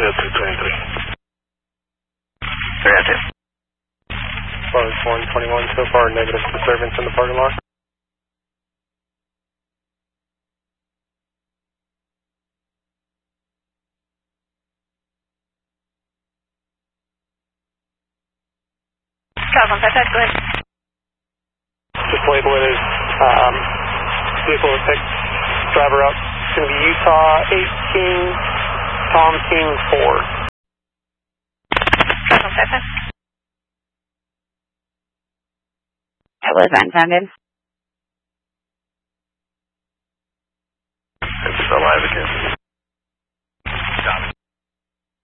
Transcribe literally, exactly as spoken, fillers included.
two oh two twenty-three. three oh two. Buzz one twenty-one, so far negative disturbance in the parking lot. Travel one five five, go ahead. Just label it as um, vehicle to pick driver up. It's going to be Utah eighteen, Tom King four. Travel one five five. That was unfounded.